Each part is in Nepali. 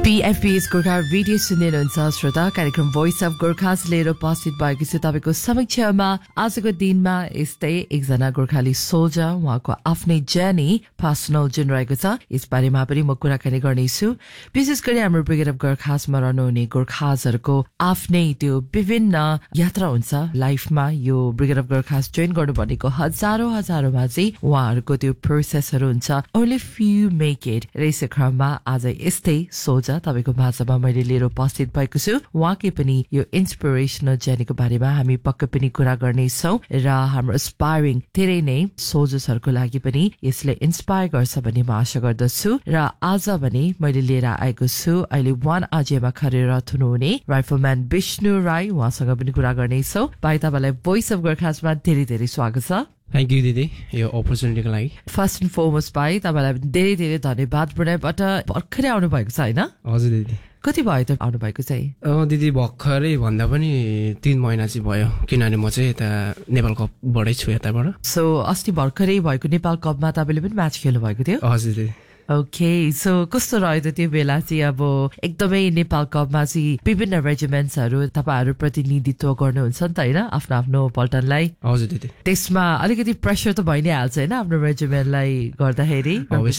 PFP's गोर्खा रेडियो सुन्नुहुन्छ श्रोता कार्यक्रम भोइस अफ गोर्खास लिएर उपस्थित भएको छु तपाईको समक्षमा आजको दिनमा यस्तै एकजना गोर्खाली सोल्जर उहाँको आफ्नै जर्नी पर्सनल जुन रहेको छ यस बारेमा पनि म कुराकानी गर्नेछु विशेष गरी हाम्रो ब्रिगेड अफ गोर्खासमा रहनुहुने गोर्खाजहरुको आफ्नै त्यो विभिन्न यात्रा हुन्छ लाइफमा यो ब्रिगेड अफ गोर्खास जोइन गर्नु भनेको हजारौंमा चाहिँ उहाँहरुको त्यो प्रोसेसहरु हुन्छ only few make it race क्रममा आज यस्तै सोल्जर तपाईको भाषामा मैले लिएर उपस्थित भएको छु उहाँकै पनि यो इन्स्पिरेसनल जर्नीको बारेमा हामी पक्कै पनि कुरा गर्ने छौं र हाम्रो एस्पायरिङ धेरै नै सोल्जर्सहरुको लागि पनि यसले इन्स्पायर गर्छ भन्ने म आशा गर्दछु र आज भने मैले लिएर आएको छु अहिले वान आजमा कार्यरत हुनुहुने राइफलम्यान विष्णु राई उहाँसँग पनि कुरा गर्ने छौं भाइ तपाईलाई भोइस अफ गोर्खासमा धेरै धेरै स्वागत छ Thank you, दिदी यो अपर्च्युनिटीको लागि फर्स्ट एन्ड फरमोस्ट भाइ तपाईलाई धेरै धेरै धन्यवाद पुण्याबाट भर्खरै आउनु भएको छ हैन हजुर दिदी कति भयो त आउनु भएको चाहिँ दिदी भर्खरै भन्दा पनि 3 महिना चाहिँ भयो किनभने म चाहिँ यता नेपाल कपबाटै छु यताबाट सो अस्ति भर्खरै भएको नेपाल कपमा तपाईले पनि म्याच खेल्नु भएको थियो हजुर दिदी ओके सो कस्तो रह्यो त त्यो बेला चाहिँ अब एकदमै नेपाल कपमा चाहिँ विभिन्न रेजिमेन्ट्सहरु तपाईहरु प्रतिनिधित्व गर्नुहुन्छ नि त हैन आफ्नो आफ्नो पल्टनलाई हजुर दिदी त्यसमा अलिकति प्रेसर त भइ नै हाल्छ हैन आफ्नो रेजिमेन्टलाई गर्दाखेरि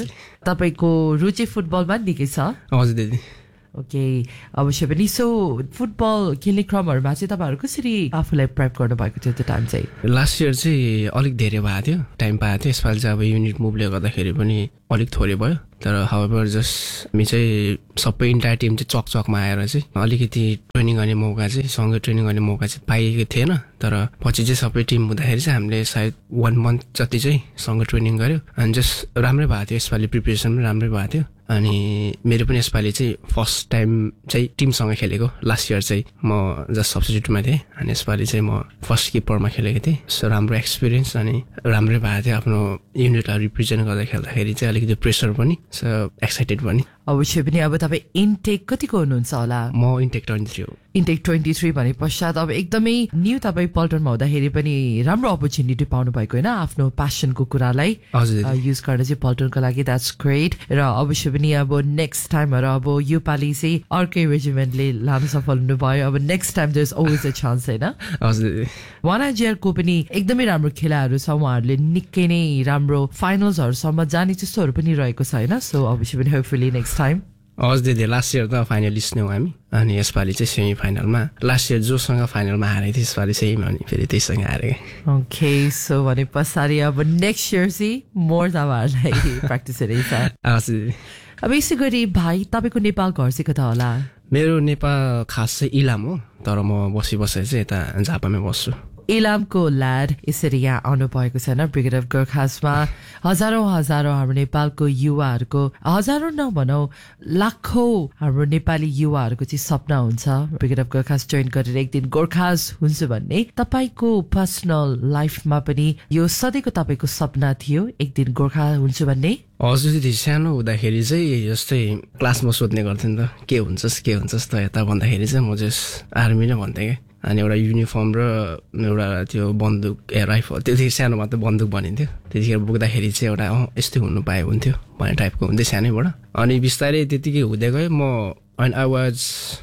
तपाईको रुचि फुटबलमा निकै छ हजुर दिदी ओके अवश्य पनि सो फुटबल खेल्ने क्रमहरुमा चाहिँ तपाईहरु कसरी आफुलाई प्रेप गर्नु भएको थियो त्यो टाइम चाहिँ लास्ट इयर चाहिँ अलिक धेरै भएको थियो टाइम पाएको थियो यसपालि चाहिँ अब युनिट मुभले गर्दाखेरि पनि अलिक थोरै भयो तर हाउएभर जस्ट हामी चाहिँ सबै इन्टायर टिम चाहिँ चकचकमा आएर चाहिँ अलिकति ट्रेनिङ गर्ने मौका चाहिँ सँगै ट्रेनिङ गर्ने मौका चाहिँ पाइएको थिएन तर पछि चाहिँ सबै टिम हुँदाखेरि चाहिँ हामीले सायद 1 मन्थ जति चाहिँ सँगै ट्रेनिङ गर्यो अनि जस्ट राम्रै भएको थियो यसपालि प्रिपरेसन पनि राम्रै भएको थियो अनि मेरो पनि यसपालि चाहिँ फर्स्ट टाइम चाहिँ टिमसँग खेलेको लास्ट इयर चाहिँ म जस्ट सब्स्टिट्युटमा थिएँ अनि यसपालि चाहिँ म फर्स्ट किपरमा खेलेको थिएँ सो राम्रो एक्सपिरियन्स अनि राम्रै भएको थियो आफ्नो युनिटलाई रिप्रेजेन्ट गर्दा खेल्दाखेरि चाहिँ अलिकति प्रेसर पनि सो एक्साइटेड पनि अवश्य पनि अब तपाई इन्टेक कतिको हुनुहुन्छ होला म इन्टेक 23 हो इन्टेक 23 भने पश्चात अब एकदमै न्यू तपाई पल्टनमा हुँदाखेरि पनि राम्रो अपर्च्युनिटी पाउनु भएको हैन आफ्नो प्यासनको कुरालाई युज गर्न चाहिँ पल्टनको लागि द्याट्स ग्रेट र अवश्य पनि अब नेक्स्ट टाइमहरु अब यो पाली चाहिँ अर्कै रेजिमेन्टले लान सफल हुनु भयो अब next time there is always a chance हैन हजुर वानाजियर को पनि एकदमै राम्रो खेलाहरु छ उहाँहरुले निकै नै राम्रो फाइनल्सहरुसम्म जाने त्यस्तोहरु पनि रहेको छ हैन सो अवश्य पनि होपफुली नेक्स्ट टाइम हजुर दिदी लास्ट इयर त फाइनलिस्ट नै हो हामी अनि यसपालि चाहिँ सेमी फाइनलमा लास्ट इयर जोसँग फाइनलमा हारेको थियो यसपालि सेमी अनि फेरि त्यससँग हारे ओके सो भने पछाडि अब नेक्स्ट इयर चाहिँ मोर तपाईहरुलाई प्र्याक्टिस रहेछ हजुर अब यसै गरी भाइ तपाईको नेपाल घर चाहिँ कता होला मेरो नेपाल खास चाहिँ इलाम हो तर म बसी चाहिँ यता झापामै बस्छु इलामको ल्याड यसरी यहाँ आउनु भएको छैन ब्रिगेड अफ गोर्खासमा हजारौं हाम्रो नेपालको युवाहरुको हजारौं नभनौं लाखौं हाम्रो नेपाली युवाहरुको चाहिँ सपना हुन्छ ब्रिगेड अफ गोर्खास जोइन गरेर एक दिन गोर्खास हुन्छ भन्ने तपाईको पर्सनल लाइफमा पनि यो सधैँको तपाईको सपना थियो एक दिन गोर्खा हुन्छ भन्ने हजुर दिदी सानो हुँदाखेरि चाहिँ जस्तै क्लासमा सोध्ने गर्थेँ नि त के हुन्छस् त यता भन्दाखेरि चाहिँ म जस्ट आर्मी नै भन्थेँ के अनि एउटा युनिफर्म र एउटा त्यो बन्दुक राइफल त्यतिखेर सानोमा त बन्दुक भनिन्थ्यो त्यतिखेर बोक्दाखेरि चाहिँ एउटा यस्तै हुनु पाए हुन्थ्यो भन्ने टाइपको हुन्थ्यो सानैबाट अनि बिस्तारै त्यतिकै हुँदै गयो म एन्ड आई वाज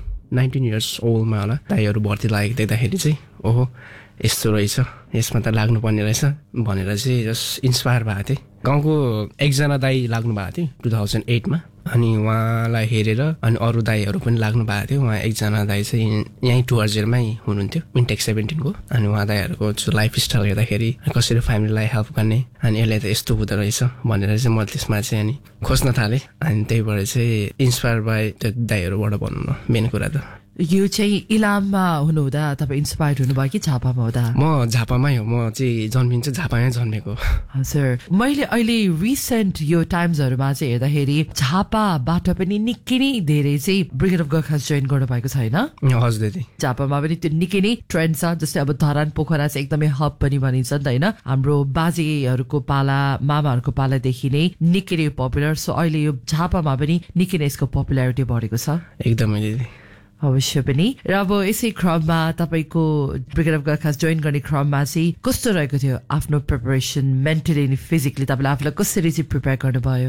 19 इयर्स ओल्डमा होला दाइहरू भर्ती लागेको देख्दाखेरि चाहिँ ओहो यस्तो रहेछ यसमा त लाग्नुपर्ने रहेछ भनेर चाहिँ जस्ट इन्सपायर भएको थिएँ गाउँको एकजना दाइ लाग्नु भएको थियो 2008 मा अनि उहाँलाई हेरेर अनि अरू दाइहरू पनि लाग्नु भएको थियो उहाँ एकजना दाइ चाहिँ यहीँ टुवर्जेलमै हुनुहुन्थ्यो इन्टेक 17 को अनि उहाँ दाइहरूको लाइफस्टाइल हेर्दाखेरि कसरी फ्यामिलीलाई हेल्प गर्ने अनि यसले त यस्तो हुँदो रहेछ भनेर चाहिँ म त्यसमा चाहिँ अनि खोज्न थालेँ अनि त्यहीबाट चाहिँ इन्सपायर भए त्यो दाइहरूबाट भन्नु न मेन कुरा त यो चाहिँ इलाममा हुनुहुँदा तपाई इन्स्पायर्ड हुनुभयो कि झापामा हुँदा म झापामै हो म चाहिँ जन्मिन्छ झापामै जन्मेको हजुर मैले अहिले रिसेन्ट यो टाइम्सहरुमा चाहिँ हेर्दाखेरि झापाबाट पनि निकै नै धेरै चाहिँ ब्रिगेड अफ गोर्खास जोइन गर्नु भएको छ हैन हजुर दिदी झापामा पनि त्यो निकै नै ट्रेन्ड छ जस्तै अब धरान पोखरा चाहिँ एकदमै हब पनि भनिन्छ नि त हैन हाम्रो बाजेहरुको पाला मामाहरुको पालादेखि नै निकै नै पपुलर सो अहिले यो झापामा पनि निकै नै यसको पपुलारिटी बढेको छ एकदमै दिदी अवश्य पनि र अब यसै क्रममा तपाईको ब्रिगेड अफ गोर्खास जोइन गर्ने क्रममा चाहिँ कस्तो रहेको थियो आफ्नो प्रिपरेसन मेन्टली अनि फिजिकली तपाईले आफूलाई कसरी चाहिँ प्रिपेयर गर्नुभयो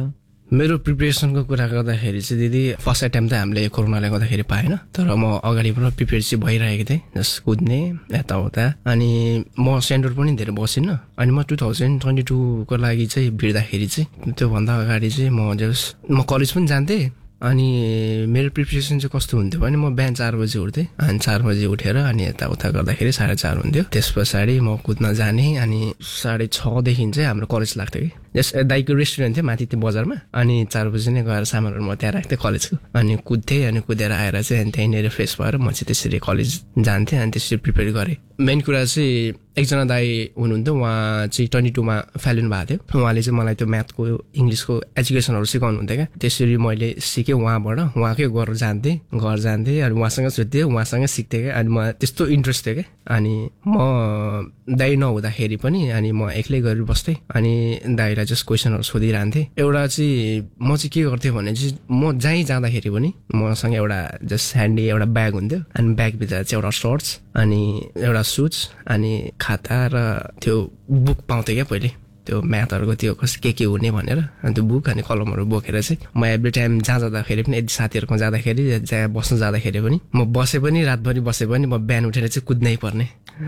मेरो प्रिपेरेसनको कुरा गर्दाखेरि चाहिँ दिदी फर्स्ट एटेम्प त हामीले कोरोनाले गर्दाखेरि पाएन, तर म अगाडिबाट प्रिपेयर चाहिँ भइरहेको थिएँ, जस्ट कुद्ने यताउता। अनि म सेन्टर पनि धेरै बसिनँ। अनि म 2022को लागि चाहिँ भिड्दाखेरि चाहिँ त्योभन्दा अगाडि चाहिँ म कलेज पनि जान्थेँ। अनि मेरो प्रिपरेसन चाहिँ कस्तो हुन्थ्यो भने म बिहान 4 बजी उठ्थेँ, अनि 4 बजी उठेर अनि यताउता गर्दाखेरि 4:30 हुन्थ्यो। त्यस पछाडि म कुद्न जाने, अनि 6:30 देखि चाहिँ हाम्रो कलेज लाग्थ्यो कि। जस दाइको रेस्टुरेन्ट थियो माथि त्यो बजारमा, अनि 4 बजी नै गएर सामानहरू म त्यहाँ राख्थेँ कलेजको। अनि कुद्थेँ, अनि कुदेर आएर चाहिँ अनि त्यहीँनिर फ्रेस भएर म चाहिँ त्यसरी कलेज जान्थेँ। अनि त्यसरी प्रिपेयर गरेँ। मेन कुरा चाहिँ एकजना दाइ हुनुहुन्थ्यो, उहाँ चाहिँ 22मा फेल हुनु भएको थियो। उहाँले चाहिँ मलाई त्यो म्याथको इङ्ग्लिसको एजुकेसनहरू सिकाउनुहुन्थ्यो क्या। त्यसरी मैले सिकेँ उहाँबाट, उहाँकै घर जान्थेँ अनि उहाँसँग सुत्थेँ, उहाँसँग सिक्थेँ क्या। अनि म त्यस्तो इन्ट्रेस्ट थियो क्या। अनि म दाइ नहुँदाखेरि पनि अनि म एक्लै गरेर बस्थेँ, अनि दाइलाई जस्ट क्वेसनहरू सोधिरहन्थेँ। एउटा चाहिँ म चाहिँ के गर्थेँ भने चाहिँ म जहीँ जाँदाखेरि पनि मसँग एउटा जस्ट ह्यान्डी एउटा ब्याग हुन्थ्यो, अनि ब्यागभित्र चाहिँ एउटा सर्ट्स, अनि एउटा सुज, अनि खाता र त्यो बुक पाउँथेँ क्या पहिले, त्यो म्याथहरूको त्यो के हुने भनेर। अनि त्यो बुक अनि कलमहरू बोकेर चाहिँ म एभ्री टाइम जहाँ जाँदाखेरि पनि, यदि साथीहरूकोमा जाँदाखेरि, जहाँ बस्न जाँदाखेरि पनि म बसे पनि रातभरि बसे पनि म बिहान उठेर चाहिँ कुद्नै पर्ने।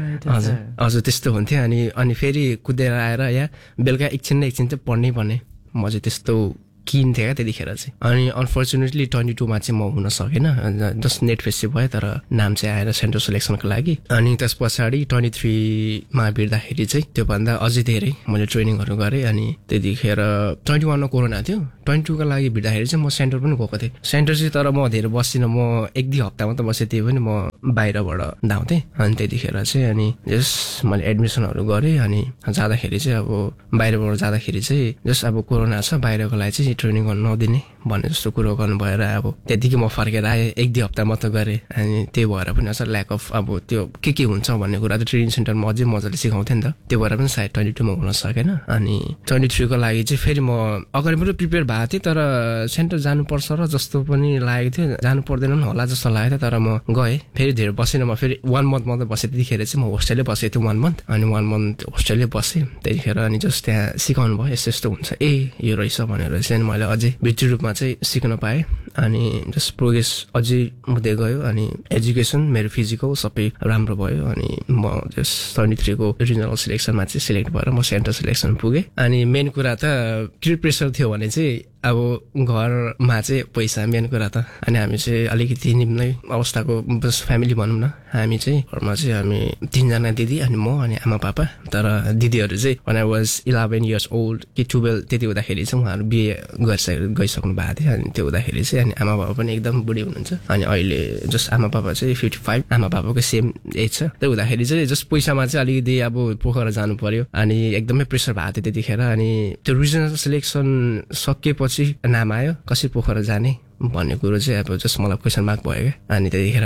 हजुर त्यस्तो हुन्थ्यो। अनि फेरि कुदेर आएर या बेलुका एकछिन चाहिँ पढ्नै पर्ने। म चाहिँ त्यस्तो किन थियो क्या त्यतिखेर चाहिँ। अनि अनफर्चुनेटली 22मा चाहिँ म हुन सकेन, जस्ट नेट फेस्ट भयो, तर नाम चाहिँ आएर सेन्ट्रल सिलेक्सनको लागि। अनि त्यस पछाडि 23मा भिड्दाखेरि चाहिँ त्योभन्दा अझै धेरै मैले ट्रेनिङहरू गरेँ। अनि त्यतिखेर 21मा कोरोना थियो, 22को लागि भिड्दाखेरि चाहिँ म सेन्टर पनि गएको थिएँ। सेन्टर चाहिँ तर म धेरै बसिनँ, म 1-2 हप्ता मात्र बसेँ, त्यही पनि म बाहिरबाट धाउँथेँ। अनि त्यतिखेर चाहिँ अनि जस्ट मैले एडमिसनहरू गरेँ। अनि जाँदाखेरि चाहिँ अब बाहिरबाट जाँदाखेरि चाहिँ जस्ट अब कोरोना छ, बाहिरको लागि चाहिँ ट्रेनिङ गर्नु नदिने भन्ने जस्तो कुरो गर्नु भएर अब त्यतिकै म फर्केर आएँ, 1-2 हप्ता मात्र गरेँ। अनि त्यही भएर पनि अझ ल्याक अफ अब त्यो के हुन्छ भन्ने कुरा त ट्रेनिङ सेन्टरमा अझै मजाले सिकाउँथेँ नि त, त्यो भएर पनि सायद 22मा हुन सकेन। अनि 23को लागि चाहिँ फेरि म अगाडि पनि प्रिपेयर भएको थिएँ, तर सेन्टर जानुपर्छ र जस्तो पनि लागेको थियो, जानु पर्दैन पनि होला जस्तो लागेको थियो। तर म गएँ, फेरि धेरै बसिनँ, म फेरि 1 मन्थ मात्रै बसेँ। त्यतिखेर चाहिँ म होस्टेलै बसेको थिएँ 1 मन्थ, अनि 1 मन्थ होस्टेलै बसेँ। त्यतिखेर अनि जस्ट त्यहाँ सिकाउनु भयो, यस्तो हुन्छ, यो रहेछ भनेर चाहिँ मैले अझै भित्री रूपमा चाहिँ सिक्न पाएँ। अनि जस्ट प्रोग्रेस अझै हुँदै गयो। अनि एजुकेसन मेरो फिजिकल सबै राम्रो भयो। अनि म जस्ट 23को रिजनल सिलेक्सनमा चाहिँ सिलेक्ट भएर म सेन्ट्रल सिलेक्सन पुगेँ। अनि मेन कुरा त के प्रेसर थियो भने चाहिँ अब घरमा चाहिँ पैसा मेन कुरा त। अनि हामी चाहिँ अलिकति निम्नै अवस्थाको फ्यामिली भनौँ न। हामी चाहिँ घरमा चाहिँ हामी 3 जना दिदी अनि म अनि आमा पापा। तर दिदीहरू चाहिँ when I was 11 years old कि 12 त्यति हुँदाखेरि चाहिँ उहाँहरू बिहे गइसक्नु भएको थियो। अनि त्यो हुँदाखेरि चाहिँ अनि आमा बाबा पनि एकदम बुढी हुनुहुन्छ। अनि अहिले जस्ट आमा पापा चाहिँ 55, आमा पापाको सेम एज छ। त्यो हुँदाखेरि चाहिँ जस्ट पैसामा चाहिँ अलिकति अब पोखरा जानु पर्यो। अनि एकदमै प्रेसर भएको थियो त्यतिखेर। अनि त्यो रिजनल सिलेक्सन सकिएपछि नाम आयो कसरी पोखरा जाने भन्ने कुरो चाहिँ अब जस्ट मलाई क्वेसन मार्क भयो क्या। अनि त्यतिखेर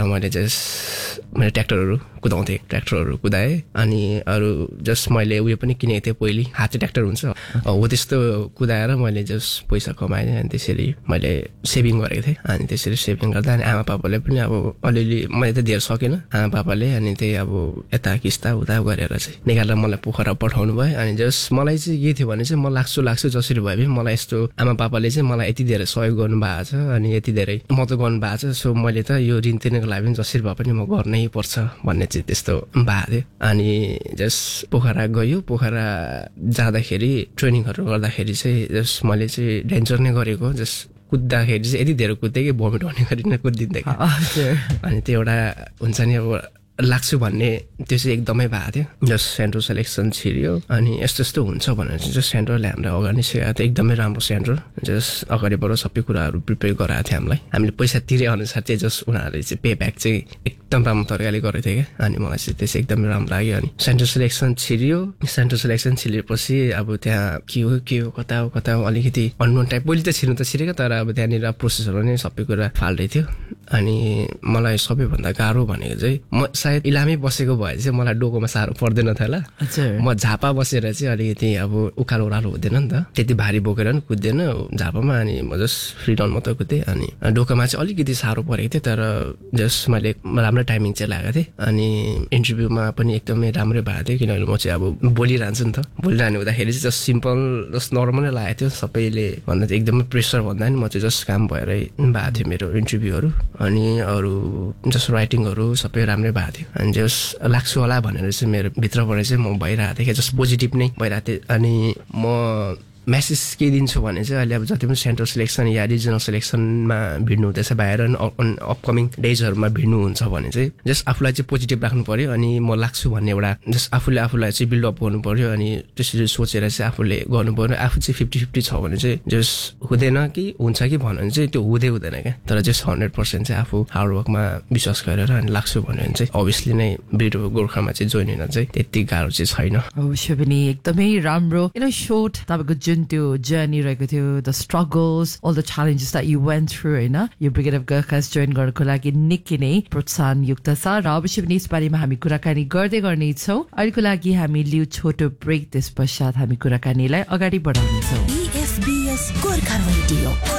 मैले ट्र्याक्टरहरू कुदाएँ। अनि अरू जस्ट मैले उयो पनि किनेको थिएँ पहिले, हाते ट्र्याक्टर हुन्छ हो, त्यस्तो कुदाएर मैले जस्ट पैसा कमाएँ। अनि त्यसरी मैले सेभिङ गरेको थिएँ। अनि त्यसरी सेभिङ गर्दा अनि आमा पापाले पनि अब अलिअलि, मैले त धेरै सकेन, आमा पापाले अनि त्यही अब यता किस्ता उता गरेर चाहिँ निकालेर मलाई पोखरा पठाउनु भयो। अनि जस्ट मलाई चाहिँ के थियो भने चाहिँ म लाग्छु जसरी भए पनि मलाई यस्तो आमा पापाले चाहिँ मलाई यति धेरै सहयोग गर्नुभएको छ, अनि यति धेरै मद्दत गर्नुभएको छ, सो मैले त यो ऋण तिर्नको लागि पनि जसरी भए पनि म गर्नै पर्छ भन्ने चाहिँ त्यस्तो भएको थियो। अनि जस्ट पोखरा गयो। पोखरा जाँदाखेरि ट्रेनिङहरू गर्दाखेरि चाहिँ जस्ट मैले चाहिँ डेन्जर नै गरेको, जस्ट कुद्दाखेरि चाहिँ यति धेरै कुद्थेँ कि भोमिट हुने गरी नै कुदिन्थेँ। अनि त्यो एउटा हुन्छ नि अब लाग्छु भन्ने, त्यो चाहिँ एकदमै भएको थियो। जस्ट सेन्ट्रल सिलेक्सन छिर्यो। अनि यस्तो हुन्छ भनेर चाहिँ जस्ट सेन्ट्रलले हामीलाई अगाडि सिकाएको थियो, एकदमै राम्रो सेन्ट्रल। जस्ट अगाडिबाट सबै कुराहरू प्रिपेयर गराएको थियो हामीलाई। हामीले पैसा तिरे अनुसार चाहिँ जस्ट उनीहरूले चाहिँ पे ब्याक चाहिँ एकदम राम्रो तरिकाले गरेको थियो क्या। अनि मलाई चाहिँ त्यो चाहिँ एकदमै राम्रो लाग्यो। अनि सेन्ट्रल सिलेक्सन छिर्यो। सेन्ट्रल सिलेक्सन छिरेपछि अब त्यहाँ के हो कता हो अलिकति अननोन टाइप। पहिले त छिर्नु त छिरेको, तर अब त्यहाँनिर प्रोसेसहरू नै सबै कुरा फाल्दै थियो। अनि मलाई सबैभन्दा गाह्रो भनेको चाहिँ म सायद इलामै बसेको भए चाहिँ मलाई डोकोमा साह्रो पर्दैन थियो होला म झापा बसेर चाहिँ अलिकति अब उकालो ओह्रालो हुँदैन नि त त्यति भारी बोकेर पनि कुद्दैन झापामा अनि म जस्ट फ्री रन मात्रै कुदेँ अनि डोकोमा चाहिँ अलिकति साह्रो परेको थियो तर जस्ट मैले राम्रो टाइमिङ चाहिँ लागेको थिएँ अनि इन्टरभ्यूमा पनि एकदमै राम्रै भएको थियो किनभने म चाहिँ अब बोलिरहन्छु नि त बोलिरहने हुँदाखेरि चाहिँ जस्ट सिम्पल जस्ट नर्मलै लागेको थियो सबैले भन्दा चाहिँ एकदमै प्रेसर भन्दा नि म चाहिँ जस्ट काम भएरै भएको थियो मेरो इन्टरभ्यूहरू अनि अरू जस्ट राइटिङहरू सबै राम्रै भएको थियो अनि जस्ट लाग्छु होला भनेर चाहिँ मेरो भित्रबाट चाहिँ म भइरहेको थिएँ जस्ट पोजिटिभ नै भइरहेको थिएँ अनि म मेसेज के दिन्छु भने चाहिँ अहिले अब जति पनि सेन्ट्रल सिलेक्सन या रिजनल सिलेक्सनमा भिड्नु हुँदैछ बाहिर अपकमिङ डेजहरूमा भिड्नु हुन्छ भने चाहिँ जस्ट आफूलाई चाहिँ पोजिटिभ राख्नु पर्यो अनि म लाग्छु भन्ने एउटा जस्ट आफूलाई चाहिँ बिल्डअप गर्नु पर्यो अनि त्यसरी सोचेर चाहिँ आफूले गर्नु पर्यो आफू चाहिँ 50-50 छ भने चाहिँ जस्ट हुँदैन कि हुन्छ कि भन्यो भने चाहिँ त्यो हुँदैन क्या तर जस्ट 100% चाहिँ आफू हार्डवर्कमा विश्वास गरेर अनि लाग्छु भन्यो भने चाहिँ अभियसली नै ब्रिड अफ गोर्खामा चाहिँ जोइन हुन चाहिँ त्यति गाह्रो चाहिँ छैन अवश्य पनि एकदमै राम्रो शोर्ट तपाईँको त्यो जर्नी रहेको थियो the struggles all the challenges that you went through होइन यो ब्रिगेड अफ गोर्खास जोइन गर्नको लागि निकै नै प्रोत्साहनयुक्त छ र अवश्य पनि यसबारेमा हामी कुराकानी गर्दै गर्नेछौँ अहिलेको लागि हामी लिऊ छोटो ब्रेक त्यस पश्चात हामी कुराकानीलाई अगाडि बढाउनेछौँ